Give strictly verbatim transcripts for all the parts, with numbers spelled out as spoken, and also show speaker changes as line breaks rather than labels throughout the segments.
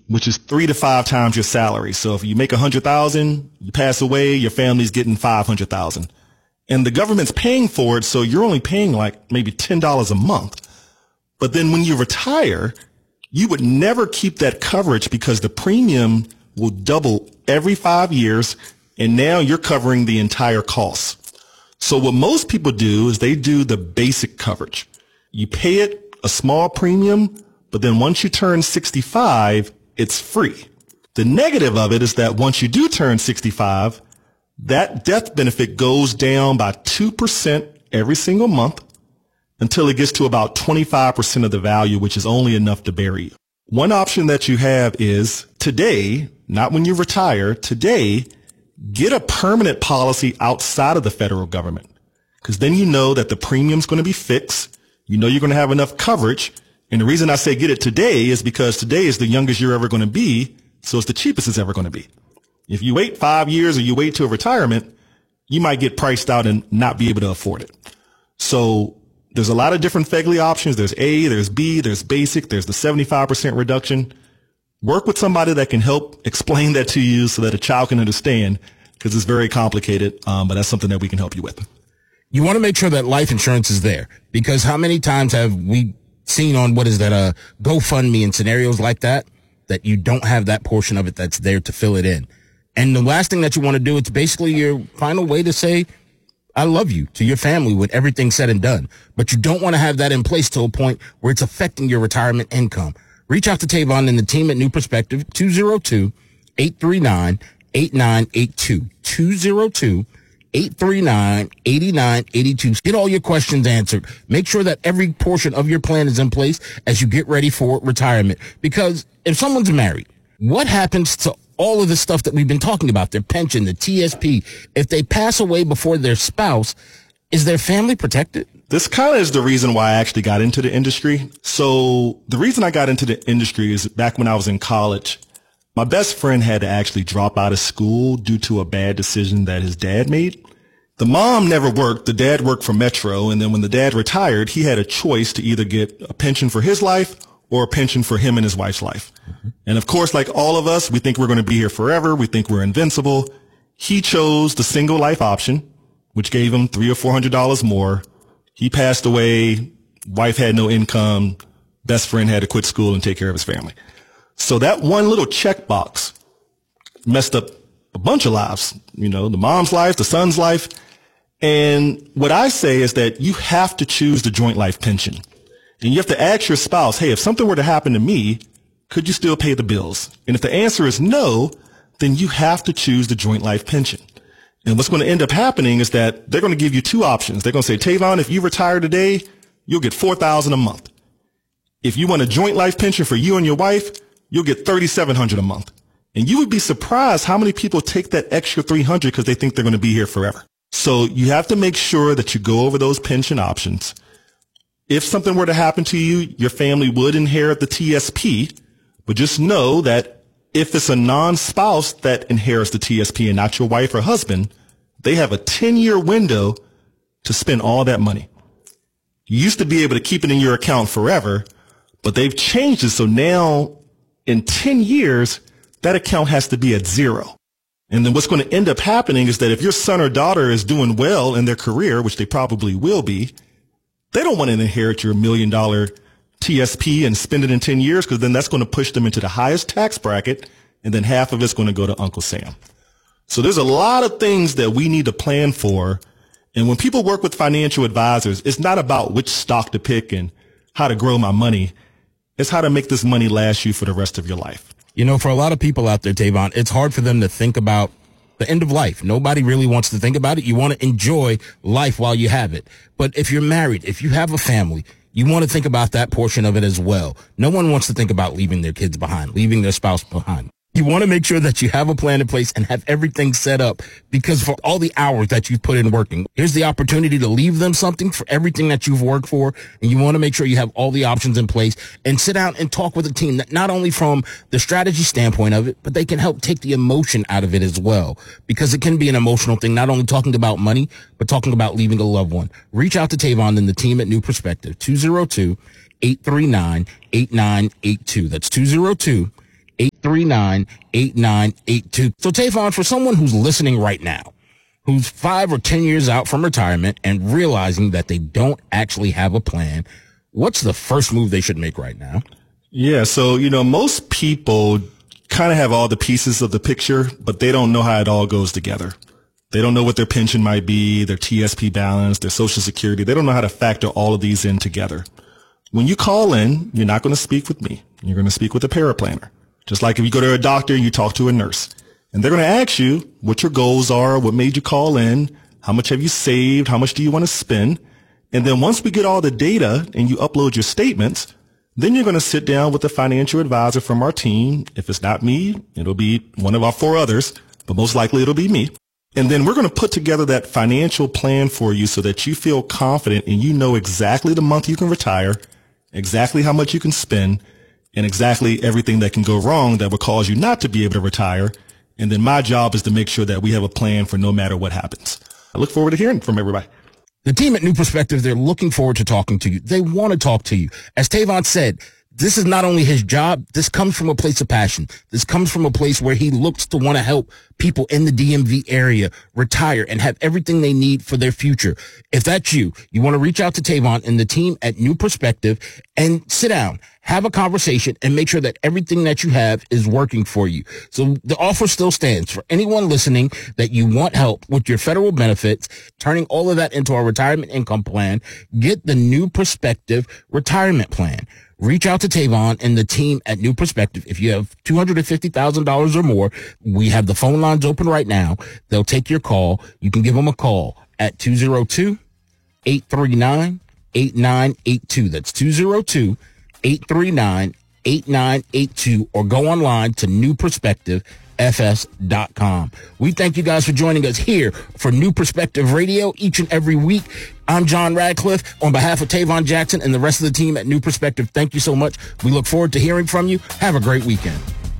which is three to five times your salary. So if you make a hundred thousand, you pass away, your family's getting five hundred thousand, and the government's paying for it. So you're only paying like maybe ten dollars a month. But then when you retire, you would never keep that coverage because the premium will double every five years. And now you're covering the entire cost. So what most people do is they do the basic coverage. You pay it a small premium, but then once you turn sixty-five, it's free. The negative of it is that once you do turn sixty-five, that death benefit goes down by two percent every single month until it gets to about twenty-five percent of the value, which is only enough to bury you. One option that you have is today, not when you retire, today, get a permanent policy outside of the federal government, because then you know that the premium's going to be fixed. You know you're going to have enough coverage. And the reason I say get it today is because today is the youngest you're ever going to be, so it's the cheapest it's ever going to be. If you wait five years or you wait till retirement, you might get priced out and not be able to afford it. So there's a lot of different F E G L I options. There's A, there's B, there's basic, there's the seventy-five percent reduction. Work with somebody that can help explain that to you so that a child can understand, because it's very complicated, um, but that's something that we can help you with.
You want to make sure that life insurance is there, because how many times have we seen on what is that, uh, GoFundMe and scenarios like that, that you don't have that portion of it that's there to fill it in. And the last thing that you want to do, it's basically your final way to say, I love you to your family when everything's said and done. But you don't want to have that in place to a point where it's affecting your retirement income. Reach out to Tavon and the team at New Perspective, two oh two, eight three nine, eight nine eight two, two oh two, eight three nine, eight nine eight two. Get all your questions answered. Make sure that every portion of your plan is in place as you get ready for retirement. Because if someone's married, what happens to all of the stuff that we've been talking about, their pension, the T S P, if they pass away before their spouse, is their family protected?
This kind of is the reason why I actually got into the industry. So the reason I got into the industry is back when I was in college, my best friend had to actually drop out of school due to a bad decision that his dad made. The mom never worked. The dad worked for Metro. And then when the dad retired, he had a choice to either get a pension for his life or a pension for him and his wife's life. Mm-hmm. And of course, like all of us, we think we're going to be here forever. We think we're invincible. He chose the single life option, which gave him three or four hundred dollars more. He passed away. Wife had no income. Best friend had to quit school and take care of his family. So that one little checkbox messed up a bunch of lives, you know, the mom's life, the son's life. And what I say is that you have to choose the joint life pension. And you have to ask your spouse, hey, if something were to happen to me, could you still pay the bills? And if the answer is no, then you have to choose the joint life pension. And what's going to end up happening is that they're going to give you two options. They're going to say, Tavon, if you retire today, you'll get four thousand dollars a month. If you want a joint life pension for you and your wife, you'll get thirty-seven hundred dollars a month. And you would be surprised how many people take that extra three hundred dollars because they think they're going to be here forever. So you have to make sure that you go over those pension options. If something were to happen to you, your family would inherit the T S P, but just know that if it's a non-spouse that inherits the T S P and not your wife or husband, they have a ten-year window to spend all that money. You used to be able to keep it in your account forever, but they've changed it. So now in ten years, that account has to be at zero. And then what's going to end up happening is that if your son or daughter is doing well in their career, which they probably will be, they don't want to inherit your million dollar T S P and spend it in ten years, because then that's going to push them into the highest tax bracket, and then half of it's going to go to Uncle Sam. So there's a lot of things that we need to plan for. And when people work with financial advisors, it's not about which stock to pick and how to grow my money. It's how to make this money last you for the rest of your life.
You know, for a lot of people out there, Tavon, it's hard for them to think about the end of life. Nobody really wants to think about it. You want to enjoy life while you have it. But if you're married, if you have a family, you want to think about that portion of it as well. No one wants to think about leaving their kids behind, leaving their spouse behind. You want to make sure that you have a plan in place and have everything set up, because for all the hours that you've put in working, here's the opportunity to leave them something for everything that you've worked for. And you want to make sure you have all the options in place and sit down and talk with a team that not only from the strategy standpoint of it, but they can help take the emotion out of it as well, because it can be an emotional thing, not only talking about money, but talking about leaving a loved one. Reach out to Tavon and the team at New Perspective, two oh two, eight three nine, eight nine eight two. That's two oh two, eight three nine, eight nine eight two. So, Tavon, for someone who's listening right now, who's five or ten years out from retirement and realizing that they don't actually have a plan, what's the first move they should make right now?
Yeah, so, you know, most people kind of have all the pieces of the picture, but they don't know how it all goes together. They don't know what their pension might be, their T S P balance, their Social Security. They don't know how to factor all of these in together. When you call in, you're not going to speak with me. You're going to speak with a paraplanner. Just like if you go to a doctor and you talk to a nurse. And they're going to ask you what your goals are, what made you call in, how much have you saved, how much do you want to spend. And then once we get all the data and you upload your statements, then you're going to sit down with a financial advisor from our team. If it's not me, it'll be one of our four others, but most likely it'll be me. And then we're going to put together that financial plan for you so that you feel confident and you know exactly the month you can retire, exactly how much you can spend, and exactly everything that can go wrong that will cause you not to be able to retire. And then my job is to make sure that we have a plan for no matter what happens. I look forward to hearing from everybody.
The team at New Perspective, they're looking forward to talking to you. They want to talk to you. As Tavon said, this is not only his job. This comes from a place of passion. This comes from a place where he looks to want to help people in the D M V area retire and have everything they need for their future. If that's you, you want to reach out to Tavon and the team at New Perspective and sit down, have a conversation, and make sure that everything that you have is working for you. So the offer still stands for anyone listening that you want help with your federal benefits, turning all of that into a retirement income plan. Get the New Perspective retirement plan. Reach out to Tavon and the team at New Perspective. If you have two hundred fifty thousand dollars or more, we have the phone lines open right now. They'll take your call. You can give them a call at two oh two, eight three nine, eight nine eight two. That's two oh two, eight three nine, eight nine eight two, or go online to new perspective f s dot com. We thank you guys for joining us here for New Perspective Radio each and every week. I'm John Radcliffe. On behalf of Tavon Jackson and the rest of the team at New Perspective, thank you so much. We look forward to hearing from you. Have a great weekend.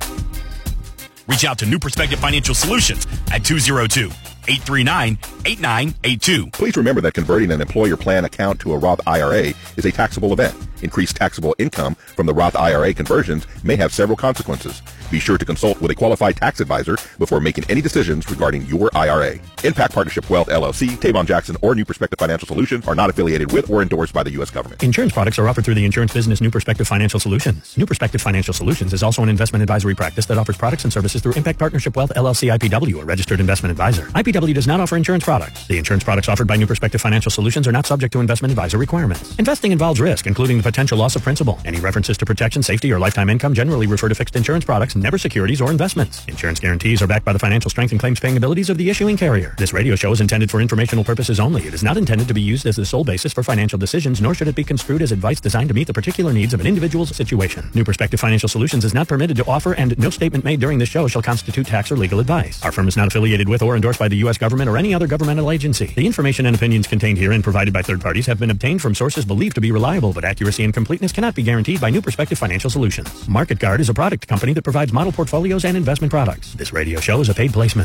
Reach out to New Perspective Financial Solutions at two oh two, eight three nine, eight nine eight two.
Please remember that converting an employer plan account to a Roth I R A is a taxable event. Increased taxable income from the Roth I R A conversions may have several consequences. Be sure to consult with a qualified tax advisor before making any decisions regarding your I R A. Impact Partnership Wealth, L L C, Tavon Jackson, or New Perspective Financial Solutions are not affiliated with or endorsed by the U S government.
Insurance products are offered through the insurance business New Perspective Financial Solutions. New Perspective Financial Solutions is also an investment advisory practice that offers products and services through Impact Partnership Wealth, L L C, I P W, a registered investment advisor. I P W does not offer insurance products. The insurance products offered by New Perspective Financial Solutions are not subject to investment advisor requirements. Investing involves risk, including the potential loss of principal. Any references to protection, safety, or lifetime income generally refer to fixed insurance products, never securities or investments. Insurance guarantees are backed by the financial strength and claims paying abilities of the issuing carrier. This radio show is intended for informational purposes only. It is not intended to be used as the sole basis for financial decisions, nor should it be construed as advice designed to meet the particular needs of an individual's situation. New Perspective Financial Solutions is not permitted to offer, and no statement made during this show shall constitute tax or legal advice. Our firm is not affiliated with or endorsed by the U S government or any other governmental agency. The information and opinions contained herein provided by third parties have been obtained from sources believed to be reliable, but accuracy and completeness cannot be guaranteed by New Perspective Financial Solutions. MarketGuard is a product company that provides model portfolios and investment products. This radio show is a paid placement.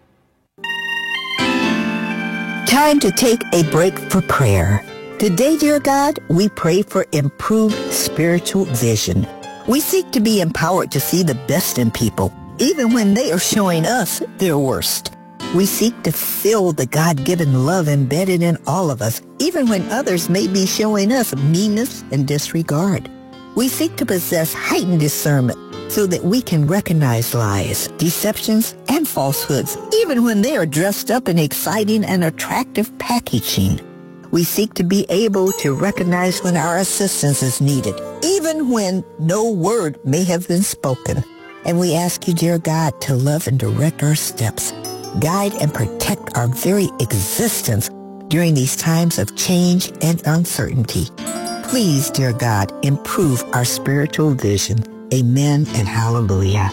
Time to take a break for prayer. Today, dear God, we pray for improved spiritual vision. We seek to be empowered to see the best in people, even when they are showing us their worst. We seek to feel the God-given love embedded in all of us, even when others may be showing us meanness and disregard. We seek to possess heightened discernment so that we can recognize lies, deceptions, and falsehoods, even when they are dressed up in exciting and attractive packaging. We seek to be able to recognize when our assistance is needed, even when no word may have been spoken. And we ask you, dear God, to love and direct our steps, guide and protect our very existence during these times of change and uncertainty. Please, dear God, improve our spiritual vision. Amen and hallelujah.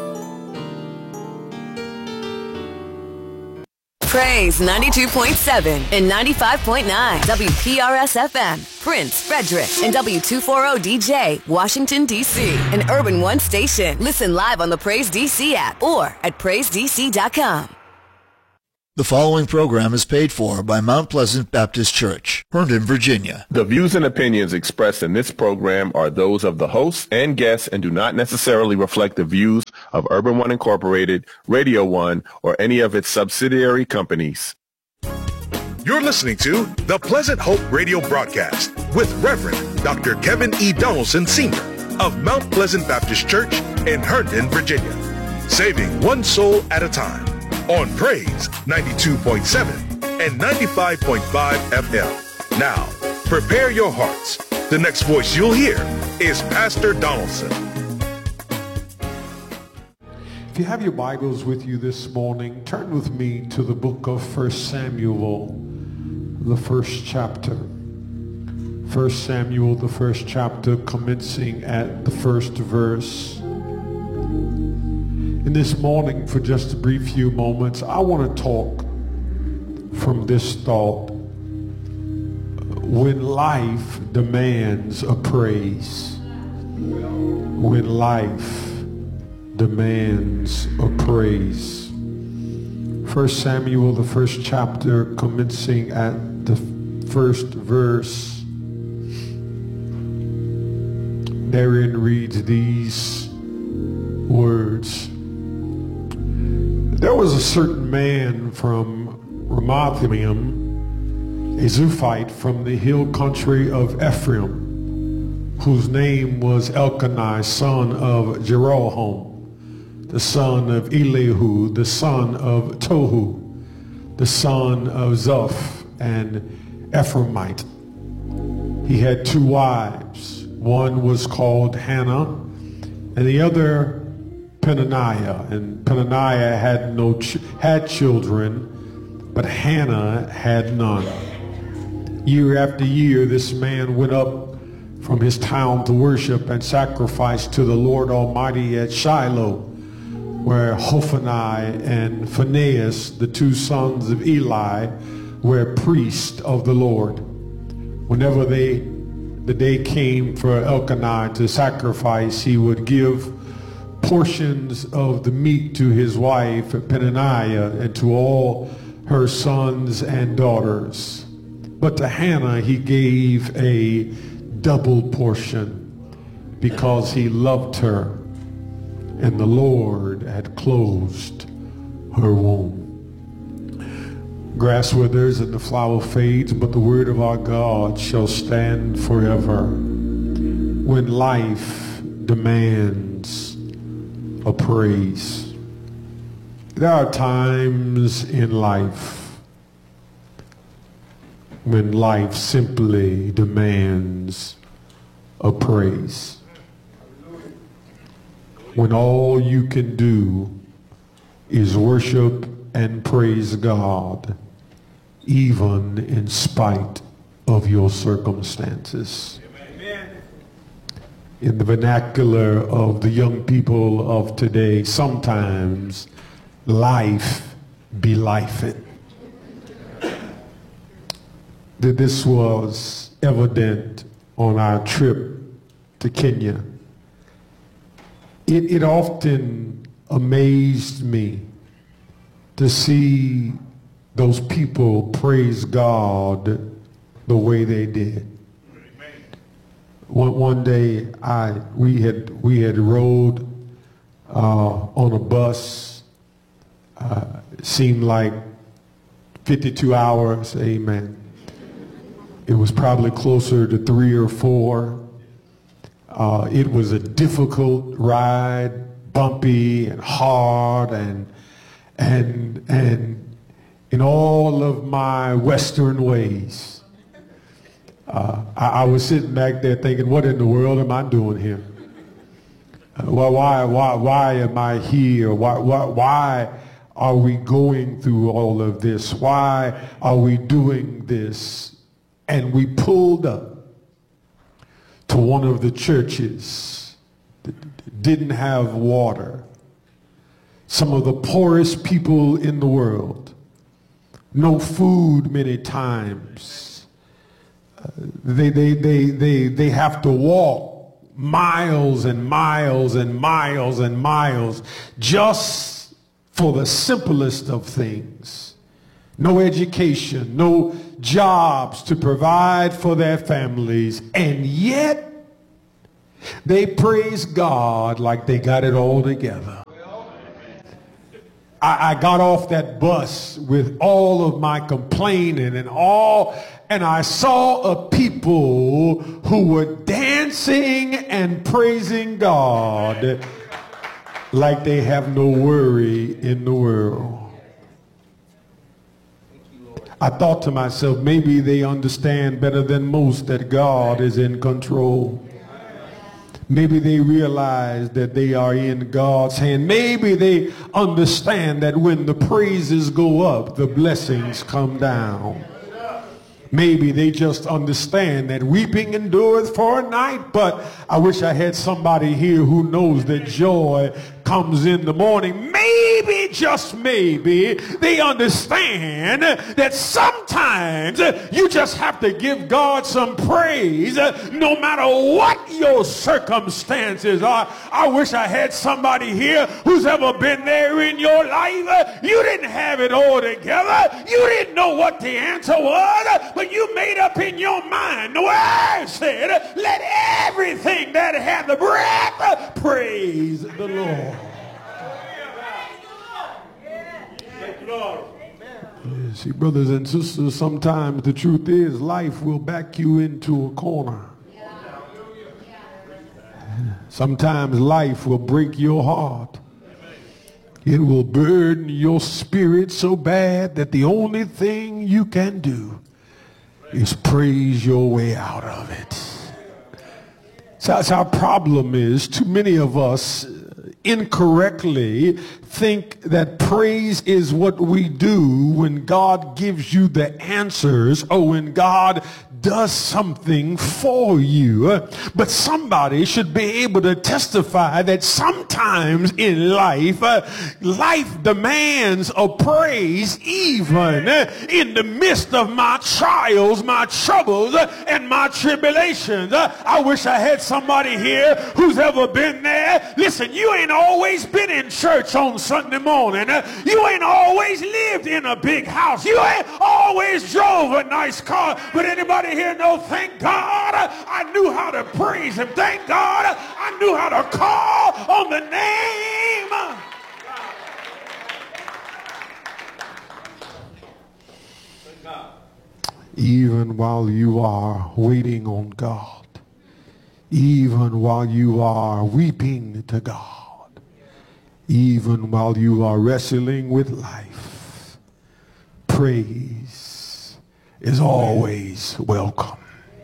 Praise ninety-two point seven and ninety-five point nine W P R S F M, Prince, Frederick, and W two forty D J, Washington, D C, an Urban One station. Listen live on the Praise D C app or at praise d c dot com.
The following program is paid for by Mount Pleasant Baptist Church, Herndon, Virginia.
The views and opinions expressed in this program are those of the hosts and guests and do not necessarily reflect the views of Urban One Incorporated, Radio One, or any of its subsidiary companies.
You're listening to the Pleasant Hope Radio broadcast with Reverend Doctor Kevin E. Donaldson, Senior of Mount Pleasant Baptist Church in Herndon, Virginia, saving one soul at a time on Praise ninety-two point seven and ninety-five point five F M. Now, prepare your hearts. The next voice you'll hear is Pastor Donaldson.
If you have your Bibles with you this morning, turn with me to the book of First Samuel, the first chapter. First Samuel, the first chapter, commencing at the first verse. And this morning, for just a brief few moments, I want to talk from this thought. When life demands a praise. When life demands a praise. First Samuel, the first chapter, commencing at the first verse. Therein reads these words. There was a certain man from Ramathaim, a Zuphite from the hill country of Ephraim, whose name was Elkanah, son of Jeroham, the son of Elihu, the son of Tohu, the son of Zoph, and Ephraimite. He had two wives. One was called Hannah, and the other Peninnah. And Peninnah had no ch- had children, but Hannah had none. Year after year, this man went up from his town to worship and sacrifice to the Lord Almighty at Shiloh, where Hophni and Phinehas, the two sons of Eli, were priests of the Lord. Whenever they, the day came for Elkanah to sacrifice, he would give portions of the meat to his wife Peninnah and to all her sons and daughters. But to Hannah he gave a double portion because he loved her, and the Lord had closed her womb. Grass withers and the flower fades, but the word of our God shall stand forever. When life demands a praise. There are times in life when life simply demands a praise. When all you can do is worship and praise God, even in spite of your circumstances. In the vernacular of the young people of today, sometimes life be lifing. That this was evident on our trip to Kenya. It, it often amazed me to see those people praise God the way they did. One, one day, I we had we had rode uh, on a bus. Uh, it seemed like fifty-two hours. Amen. It was probably closer to three or four. Uh, it was a difficult ride, bumpy and hard, and and and in all of my Western ways. Uh, I, I was sitting back there thinking, what in the world am I doing here? Uh, well, why, why, why am I here? Why, why, why are we going through all of this? Why are we doing this? And we pulled up to one of the churches that didn't have water. Some of the poorest people in the world. No food many times. They, they, they, they, they have to walk miles and miles and miles and miles just for the simplest of things. No education, no jobs to provide for their families, and yet they praise God like they got it all together. I, I got off that bus with all of my complaining and all, and I saw a people who were dancing and praising God like they have no worry in the world. I thought to myself, maybe they understand better than most that God is in control. Maybe they realize that they are in God's hand. Maybe they understand that when the praises go up, the blessings come down. Maybe they just understand that weeping endureth for a night, but I wish I had somebody here who knows that joy comes in the morning. Maybe, just maybe, they understand that sometimes you just have to give God some praise no matter what your circumstances are. I wish I had somebody here who's ever been there in your life. You didn't have it all together. You didn't know what the answer was, but you made up in your mind. The word said, let everything that hath the breath praise the Lord. Yeah, see, brothers and sisters, sometimes the truth is life will back you into a corner. Sometimes life will break your heart. It will burden your spirit so bad that the only thing you can do is praise your way out of it. So that's our problem is too many of us incorrectly think that praise is what we do when God gives you the answers or when God does something for you. But somebody should be able to testify that sometimes in life, uh, life demands a praise even uh, in the midst of my trials, my troubles, uh, and my tribulations. Uh, I wish I had somebody here who's ever been there. Listen, you ain't always been in church on Sunday morning. Uh, you ain't always lived in a big house. You ain't always drove a nice car. But anybody here know, thank God I knew how to praise him. Thank God I knew how to call on the name. Even while you are waiting on God, even while you are weeping to God, even while you are wrestling with life, praise is always welcome.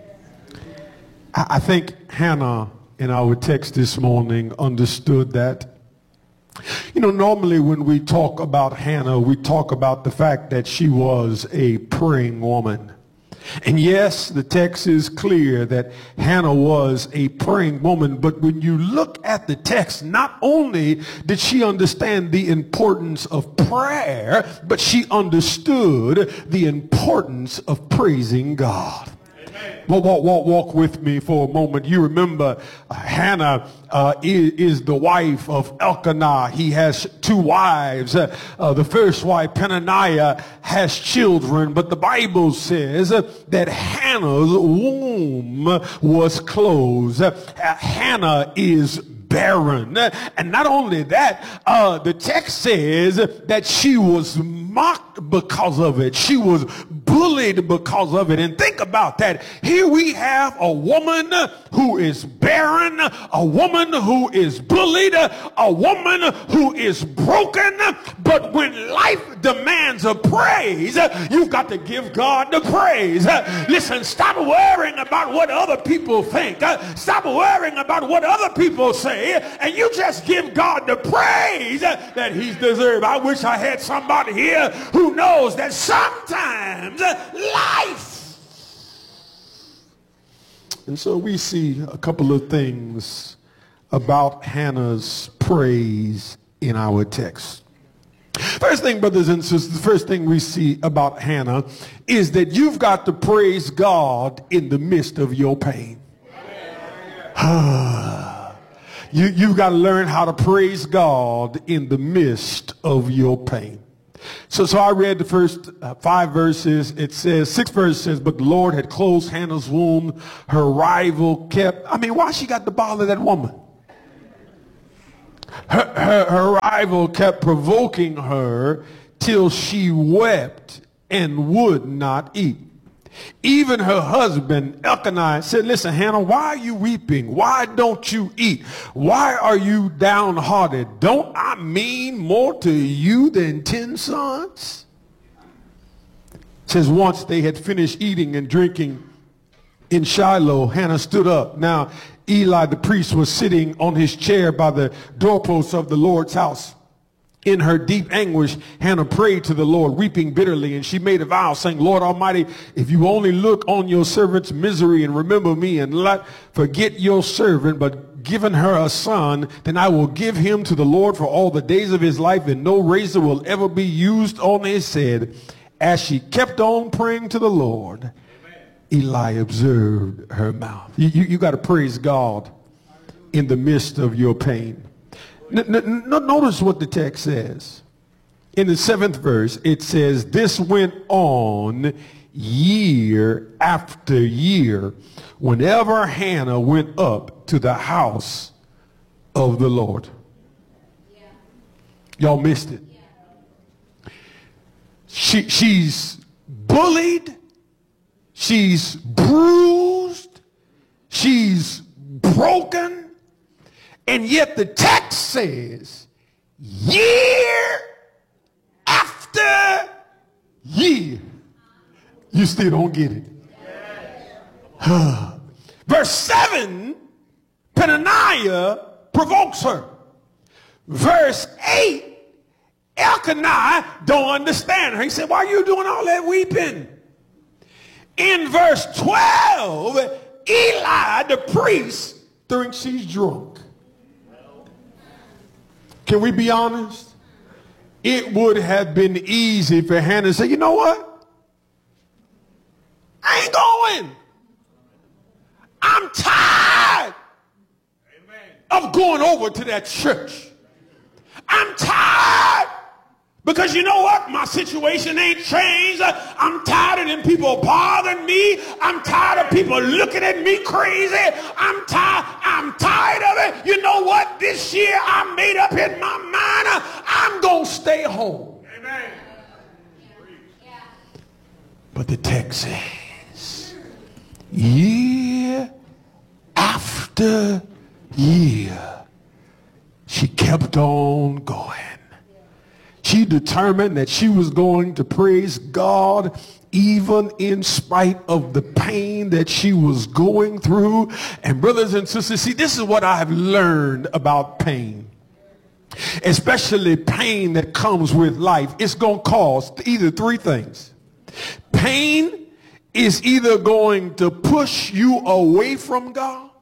I think Hannah in our text this morning understood that. You know, normally when we talk about Hannah, we talk about the fact that she was a praying woman. And yes, the text is clear that Hannah was a praying woman, but when you look at the text, not only did she understand the importance of prayer, but she understood the importance of praising God. Walk, walk, walk, walk with me for a moment. You remember uh, Hannah uh, is, is the wife of Elkanah. He has two wives. Uh, uh, the first wife, Peninnah, has children, but the Bible says uh, that Hannah's womb was closed. Uh, Hannah is barren. And not only that, uh, the text says that she was mocked because of it. She was bullied because of it. And think about that. Here we have a woman who is barren, a woman who is bullied, a woman who is broken. But when life demands a praise, you've got to give God the praise. Listen, stop worrying about what other people think. Stop worrying about what other people say. And you just give God the praise that he's deserved. I wish I had somebody here who knows that sometimes life. And so we see a couple of things about Hannah's praise in our text. First thing, brothers and sisters, the first thing we see about Hannah is that you've got to praise God in the midst of your pain. You, you've got to learn how to praise God in the midst of your pain. So, so I read the first uh, five verses. It says, six verses says, but the Lord had closed Hannah's womb. Her rival kept. I mean, why she got to bother that woman? Her, her, her rival kept provoking her till she wept and would not eat. Even her husband, Elkanah, said, listen, Hannah, why are you weeping? Why don't you eat? Why are you downhearted? Don't I mean more to you than ten sons? It says once they had finished eating and drinking in Shiloh, Hannah stood up. Now, Eli the priest was sitting on his chair by the doorposts of the Lord's house. In her deep anguish, Hannah prayed to the Lord, weeping bitterly, and she made a vow, saying, Lord Almighty, if you only look on your servant's misery and remember me and not forget your servant, but given her a son, then I will give him to the Lord for all the days of his life, and no razor will ever be used on his head. As she kept on praying to the Lord, Amen. Eli observed her mouth. You, you, you got to praise God in the midst of your pain. N- n- notice what the text says. In the seventh verse, it says, this went on year after year whenever Hannah went up to the house of the Lord. Yeah. Y'all missed it. Yeah. She, she's bullied. She's bruised. She's broken. And yet the text says, year after year. You still don't get it. Verse seven, Peninnah provokes her. Verse eight, Elkanah don't understand her. He said, why are you doing all that weeping? In verse twelve, Eli the priest thinks she's drunk. Can we be honest? It would have been easy for Hannah to say, you know what? I ain't going. I'm tired of going over to that church. I'm tired because you know what? My situation ain't changed. I'm tired of them people bothering me. I'm tired of people looking at me crazy. I'm tired. I'm tired of it. You know what? This year I made up in my mind. I'm going to stay home. Amen. But the text says, year after year, she kept on going. She determined that she was going to praise God even in spite of the pain that she was going through. And brothers and sisters, see, this is what I've learned about pain. Especially pain that comes with life. It's going to cause either three things. Pain is either going to push you away from God.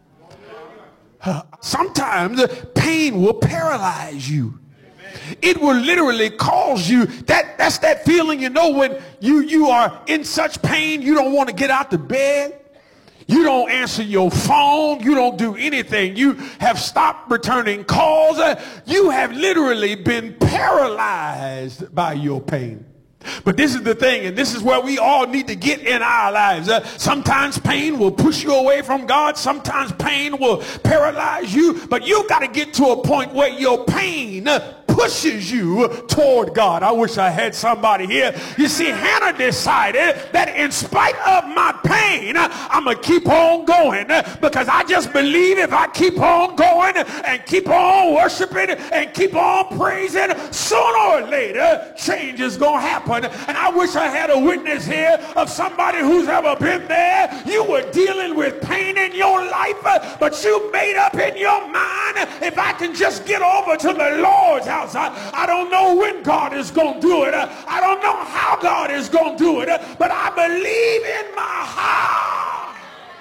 Sometimes pain will paralyze you. It will literally cause you, that, that's that feeling, you know, when you, you are in such pain, you don't want to get out the bed. You don't answer your phone. You don't do anything. You have stopped returning calls. You have literally been paralyzed by your pain. But this is the thing, and this is where we all need to get in our lives. Uh, sometimes pain will push you away from God. Sometimes pain will paralyze you. But you got to get to a point where your pain pushes you toward God. I wish I had somebody here. You see, Hannah decided that in spite of my pain, I'm going to keep on going, because I just believe if I keep on going and keep on worshiping and keep on praising, sooner or later, change is going to happen. And I wish I had a witness here of somebody who's ever been there. You were dealing with pain in your life, but you made up in your mind, if I can just get over to the Lord's house, I, I don't know when God is going to do it. I don't know how God is going to do it, but I believe in my heart.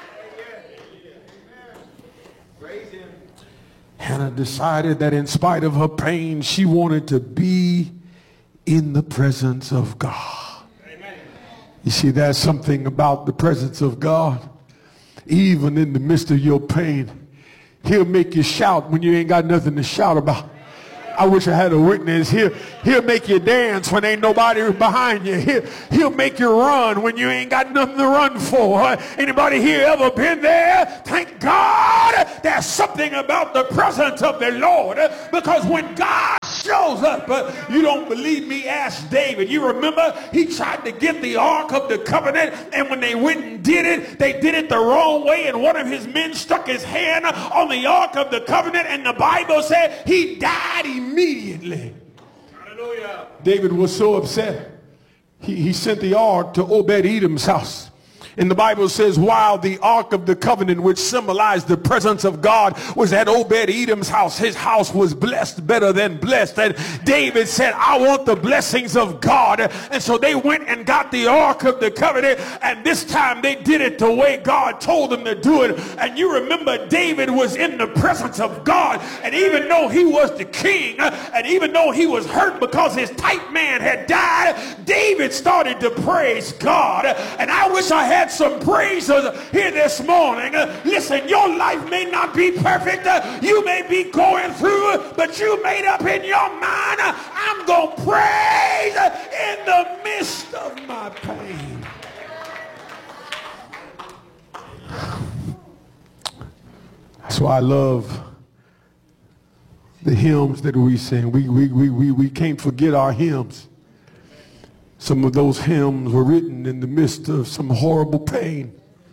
Hannah decided that in spite of her pain, she wanted to be in the presence of God. You see, there's something about the presence of God. Even in the midst of your pain, he'll make you shout when you ain't got nothing to shout about. I wish I had a witness. He'll, he'll make you dance when ain't nobody behind you. He'll, he'll make you run when you ain't got nothing to run for. Anybody here ever been there? Thank God there's something about the presence of the Lord, because when God shows up. But you don't believe me? Ask David. You remember he tried to get the Ark of the Covenant, and when they went and did it, they did it the wrong way, and one of his men stuck his hand on the Ark of the Covenant, and the Bible said he died immediately. Hallelujah. David was so upset. He, he sent the Ark to Obed-Edom's house. And the Bible says while the Ark of the Covenant, which symbolized the presence of God, was at Obed-Edom's house, his house was blessed better than blessed. And David said, I want the blessings of God. And so they went and got the Ark of the Covenant, and this time they did it the way God told them to do it. And you remember David was in the presence of God, and even though he was the king, and even though he was hurt because his type man had died, David started to praise God. And I wish I had some praisers here this morning. Uh, listen, your life may not be perfect. Uh, you may be going through, uh, but you made up in your mind, uh, I'm going to praise uh, in the midst of my pain. That's why I love the hymns that we sing. We, we, we, we, we can't forget our hymns. Some of those hymns were written in the midst of some horrible pain.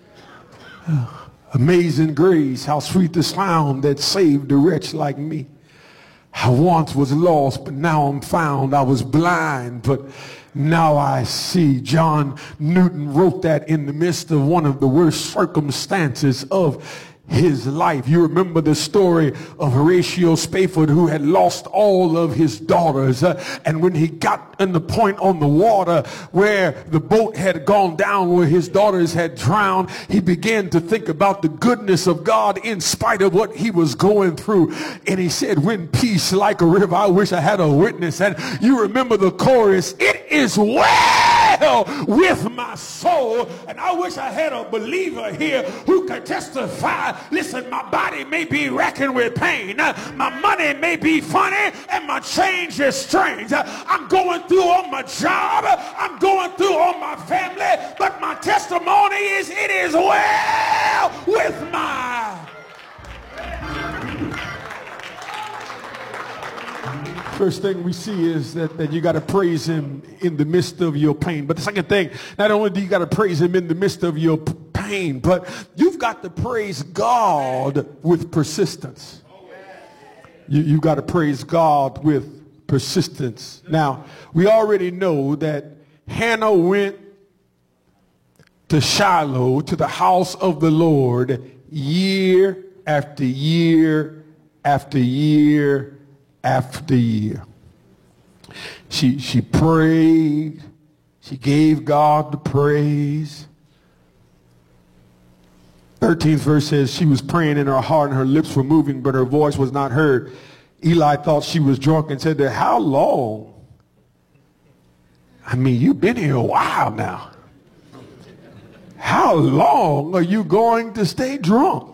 Amazing grace, how sweet the sound that saved a wretch like me. I once was lost, but now I'm found. I was blind, but now I see. John Newton wrote that in the midst of one of the worst circumstances of his life. You remember the story of Horatio Spafford, who had lost all of his daughters, uh, and when he got in the point on the water where the boat had gone down, where his daughters had drowned, he began to think about the goodness of God in spite of what he was going through. And he said, when peace like a river, I wish I had a witness. And you remember the chorus, it is well with my soul. And I wish I had a believer here who could testify. Listen, my body may be racking with pain, my money may be funny, and my change is strange. I'm going through on my job, I'm going through on my family, but my testimony is it is well with my. First thing we see is that, that you got to praise him in the midst of your pain. But the second thing, not only do you got to praise him in the midst of your pain, but you've got to praise God with persistence. You, you've got to praise God with persistence. Now, we already know that Hannah went to Shiloh, to the house of the Lord, year after year after year after year. She, she prayed. She gave God the praise. thirteenth verse says she was praying in her heart and her lips were moving, but her voice was not heard. Eli thought she was drunk and said to her, how long? I mean, you've been here a while now. How long are you going to stay drunk?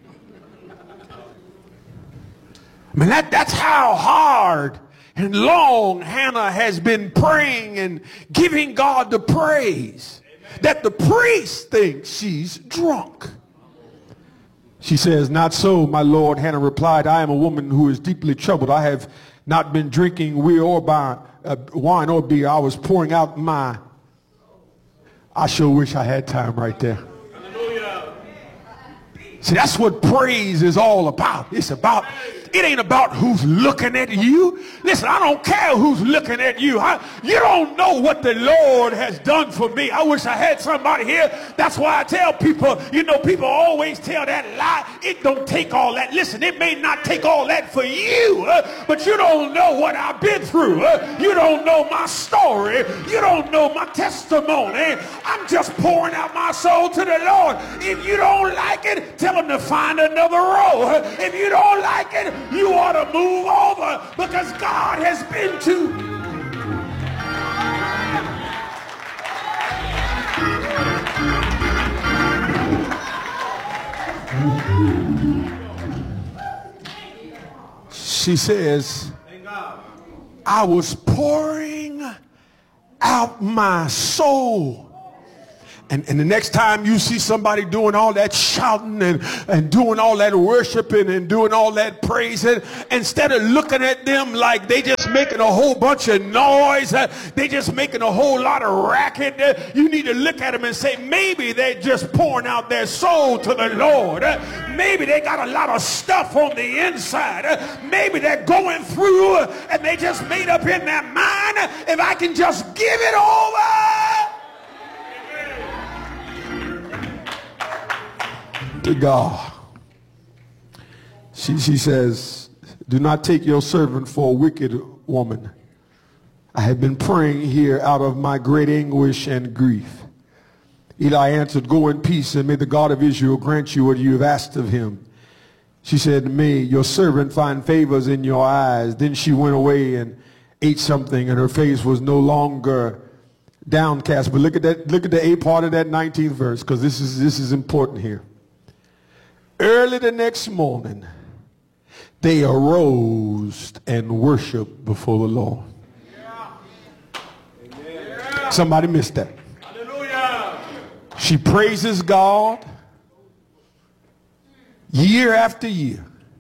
I mean, that, that's how hard and long Hannah has been praying and giving God the praise that the priest thinks she's drunk. She says, not so, my Lord. Hannah replied, I am a woman who is deeply troubled. I have not been drinking beer or by, uh, wine or beer. I was pouring out my. I sure wish I had time right there. See, that's what praise is all about. It's about, it ain't about who's looking at you. Listen, I don't care who's looking at you. I, you don't know what the Lord has done for me. I wish I had somebody here. That's why I tell people, you know, people always tell that lie. It don't take all that. Listen, it may not take all that for you, uh, but you don't know what I've been through. Uh, you don't know my story. You don't know my testimony. I'm just pouring out my soul to the Lord. If you don't like it, tell him to find another row. If you don't like it, you ought to move over, because God has been too. She says, I was pouring out my soul. And, and the next time you see somebody doing all that shouting and, and doing all that worshiping and doing all that praising, instead of looking at them like they just making a whole bunch of noise, uh, they just making a whole lot of racket, uh, you need to look at them and say, maybe they're just pouring out their soul to the Lord. Uh, maybe they got a lot of stuff on the inside. Uh, maybe they're going through uh, and they just made up in their mind, uh, if I can just give it over to God. She, she says, do not take your servant for a wicked woman. I have been praying here out of my great anguish and grief. Eli answered, go in peace, and may the God of Israel grant you what you have asked of him. She said, may your servant find favors in your eyes. Then she went away and ate something, and her face was no longer downcast. But look at that, look at the A part of that nineteenth verse, because this is this is important here. Early the next morning, they arose and worshiped before the Lord. Yeah. Somebody missed that. Hallelujah. She praises God year after year.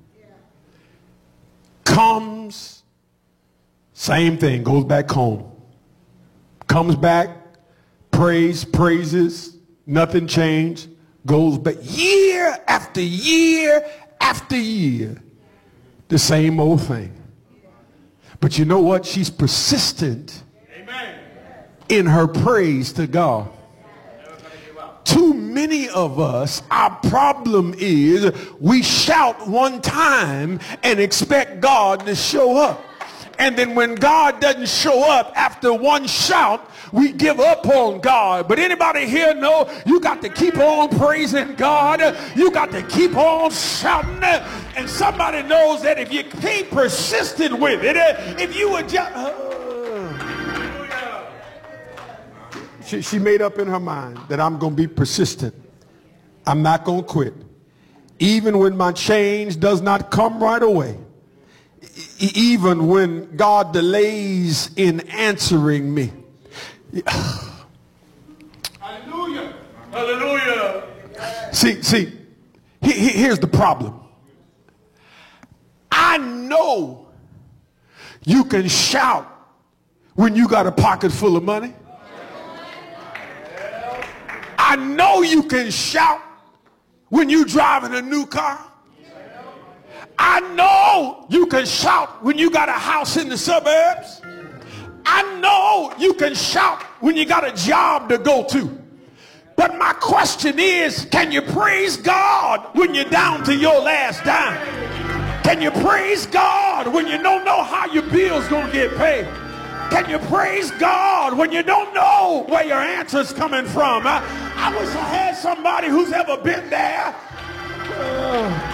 Comes, same thing, goes back home. Comes back, prays, praises, nothing changed. Goes back year after year after year. The same old thing. But you know what? She's persistent Amen. In her praise to God. Too many of us, our problem is we shout one time and expect God to show up. And then when God doesn't show up after one shout, we give up on God. But anybody here know you got to keep on praising God. You got to keep on shouting. And somebody knows that if you keep persistent with it, if you would just... Uh, she, she made up in her mind that I'm going to be persistent. I'm not going to quit. Even when my change does not come right away. Even when God delays in answering me. Hallelujah. Hallelujah. See, see, he, he, here's the problem. I know you can shout when you got a pocket full of money. I know you can shout when you driving a new car. I know you can shout when you got a house in the suburbs. I know you can shout when you got a job to go to. But my question is, can you praise God when you're down to your last dime? Can you praise God when you don't know how your bill's going to get paid? Can you praise God when you don't know where your answer's coming from? I, I wish I had somebody who's ever been there. Uh,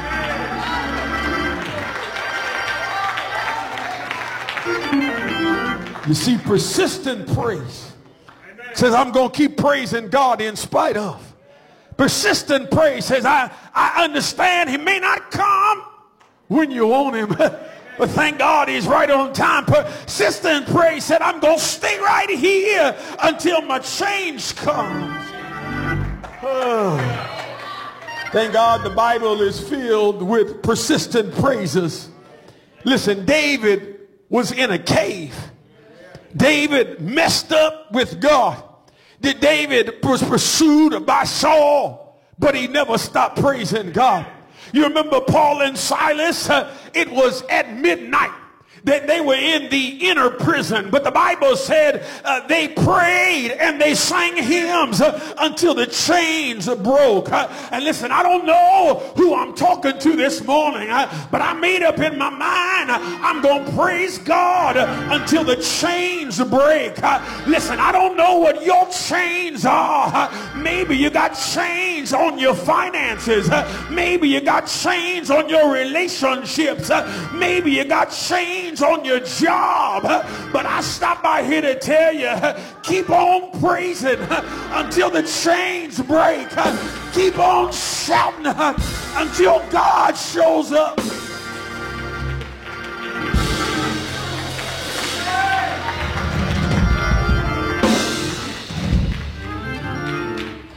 You see, persistent praise says, I'm going to keep praising God in spite of. Persistent praise says, I, I understand he may not come when you want him, but thank God he's right on time. Persistent praise said, I'm going to stay right here until my change comes. Oh. Thank God the Bible is filled with persistent praises. Listen, David was in a cave. David messed up with God. David was pursued by Saul, but he never stopped praising God. You remember Paul and Silas? Uh, it was at midnight that they were in the inner prison, but the Bible said uh, they prayed and they sang hymns uh, until the chains broke. Uh, and listen, I don't know who I'm talking to this morning, uh, but I made up in my mind uh, I'm going to praise God uh, until the chains break. Uh, listen, I don't know what your chains are. Uh, maybe you got chains on your finances. Uh, maybe you got chains on your relationships. Uh, maybe you got chains on your job, but I stopped by here to tell you, keep on praising until the chains break. Keep on shouting until God shows up.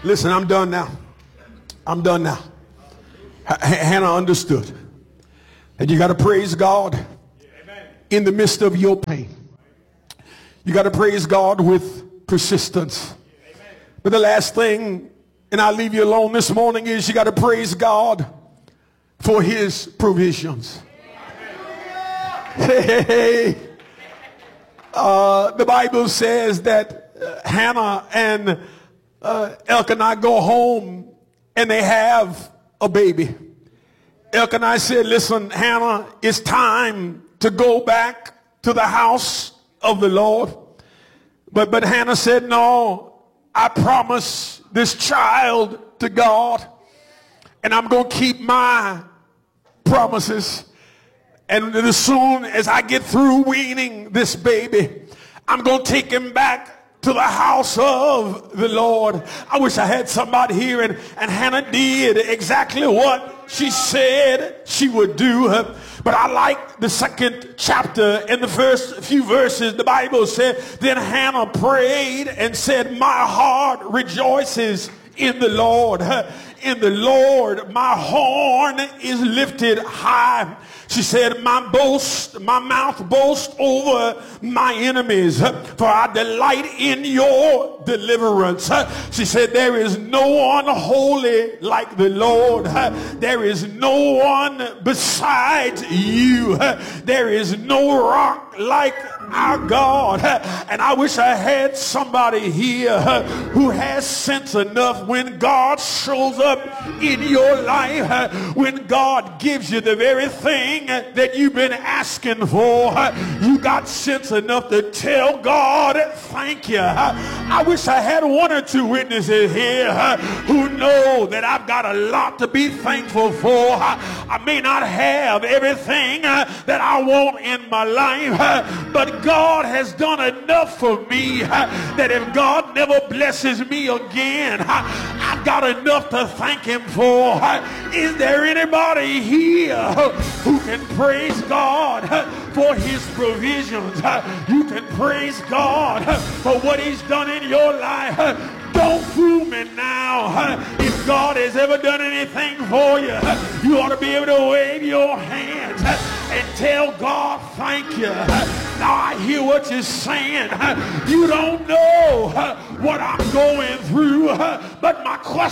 Listen, I'm done now. I'm done now. H- Hannah understood that you got to praise God in the midst of your pain. You got to praise God with persistence. But the last thing, and I'll leave you alone this morning, is you got to praise God for his provisions. Hey, hey, hey. Uh, the Bible says that uh, Hannah and uh, Elkanah go home and they have a baby. Elkanah said, listen, Hannah, it's time to go back to the house of the Lord. But, but Hannah said, no, I promise this child to God, and I'm going to keep my promises. And as soon as I get through weaning this baby, I'm going to take him back to the house of the Lord. I wish I had somebody here, and, and Hannah did exactly what she said she would do. But I like the second chapter. In the first few verses, the Bible said, then Hannah prayed and said, my heart rejoices in the Lord. In the Lord, my horn is lifted high. She said, my boast, my mouth boasts over my enemies, for I delight in your deliverance. She said, there is no one holy like the Lord. There is no one besides you. There is no rock like our God. And I wish I had somebody here who has sense enough when God shows up in your life, when God gives you the very thing that you've been asking for, you got sense enough to tell God thank you. I wish I had one or two witnesses here who know that I've got a lot to be thankful for. I may not have everything that I want in my life, but God has done enough for me that if God never blesses me again, I've got enough to thank him for. Is there anybody here who can praise God for his provisions? You can praise God for what he's done in your life. Don't fool me now. If God has ever done anything for you, you ought to be able to wave your hands and tell God thank you. Now I hear what you're saying. You don't know what I'm going through, but my question